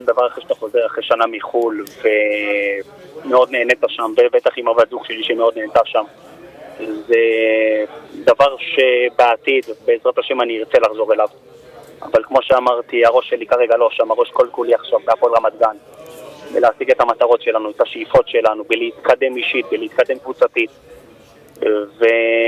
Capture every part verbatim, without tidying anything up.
דבר אחרי שאתה חוזר אחרי שנה מחול ומאוד נהנית שם, ובטח עם הבת זוג שלי שמאוד נהנתה שם. זה דבר שבעתיד, בעזרת השם, אני ארצה לחזור אליו. אבל כמו שאמרתי, הראש שלי כרגע לא שם, הראש כל כולי עכשיו בהפועל רמת גן. ולהשיג את המטרות שלנו, את השאיפות שלנו, בלהתקדם אישית, בלהתקדם קבוצתית. ובוא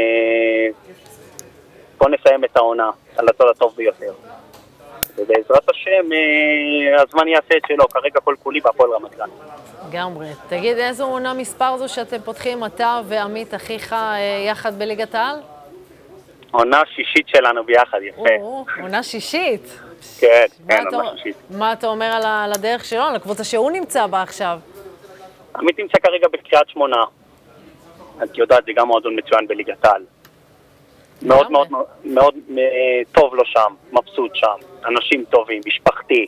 נסיים את העונה על הצד הטוב ביותר. ובעזרת השם, הזמן יעשה את שלו, כרגע כל כולי בהפועל רמת גן. גמרי. תגיד, איזו עונה מספר זו שאתם פותחים, אתה ועמית אחיך יחד בליגת העל? עונה שישית שלנו ביחד, יפה. או, עונה שישית. כן, כן, עונה שישית. מה אתה אומר על הדרך שלו, על הקבוצה שהוא נמצא בה עכשיו? עמית נמצא כרגע בקריית שמונה. את יודעת, זה גם מועדון מצוין בליגת העל. מאוד מאוד מאוד טוב לו שם, מבסוט שם, אנשים טובים, משפחתי.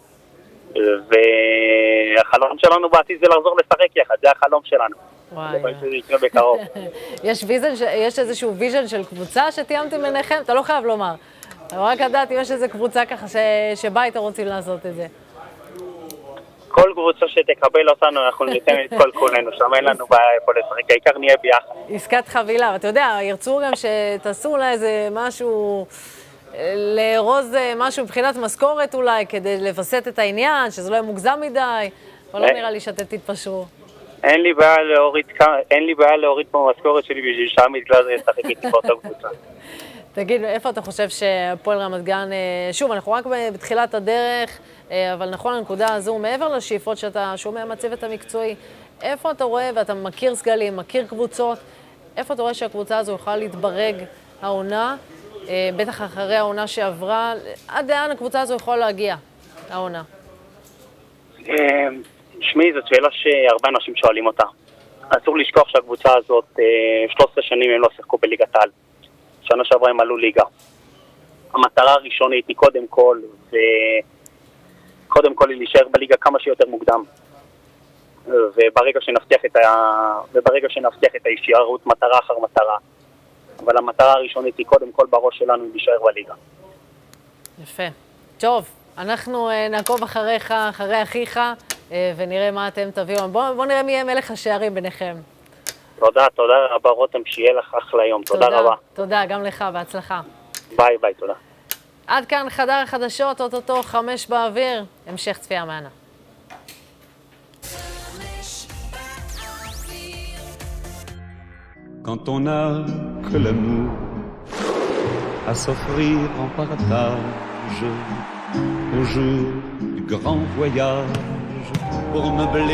והחלום שלנו בעתיד זה לחזור לשחק יחד, זה החלום שלנו. וואי. זה יקרה בקרוב. יש איזשהו ויז'ן של קבוצה שתיאמתם ביניכם? אתה לא חייב לומר. אבל רק לדעת אם יש איזו קבוצה ככה שבה הייתם רוצים לעשות את זה. כל קבוצה שתקבל אותנו, אנחנו ניתן את כל כולנו, שם אין לנו בעיה איפה לשחק, העיקר נהיה ביחד. עסקת חבילה, ואתה יודע, ירצו גם שתעשו לה איזה משהו, לארוז משהו מבחינת משכורת אולי, כדי לבסט את העניין, שזה לא יהיה מוגזם מדי, אבל לא נראה לי שאתם תתפשרו. אין לי בעיה להוריד, אין לי בעיה להוריד פה משכורת שלי בשביל שעמית גלאזר ישחק איתי באותה קבוצה. תגיד, איפה אתה חושב שהפועל רמת גן, שוב, אנחנו רק בתחילת הדרך, אבל נכון לנקודה הזו, מעבר לשאיפות שאתה שומע מהצוות המקצועי, איפה אתה רואה, ואתה מכיר סגלים, מכיר קבוצות, איפה אתה רואה שהקבוצה הזו יכולה להתברג העונה, בטח אחרי העונה שעברה, עד לאן הקבוצה הזו יכולה להגיע, העונה? שמי, זאת שאלה שהרבה אנשים שואלים אותה. אסור לשכוח שהקבוצה הזאת, שלוש עשרה שנים הם לא שיחקו בליגת העל. שנה שעברה הם עלו ליגה. המטרה הראשונית היא קודם כל, וקודם כל היא להישאר בליגה כמה שיותר מוקדם. וברגע שנבטיח את ה... וברגע שנבטיח את הישירות מטרה אחר מטרה. אבל המטרה הראשונית היא קודם כל בראש שלנו להישאר בליגה. יפה. טוב, אנחנו נעקוב אחריך, אחרי אחיך, ונראה מה אתם תביאו. בוא, בוא נראה מי יהיה מלך השערים ביניכם. תודה, תודה רבה רותם, שיהיה לך אחלה יום. תודה, תודה רבה. תודה, גם לך, בהצלחה. ביי ביי, תודה. עד כאן חדר החדשות, אוטוטו חמש באוויר, המשך צפייה מהנה. Quand on n'a que l'amour à s'offrir en partage, au jour du grand voyage, pour meubler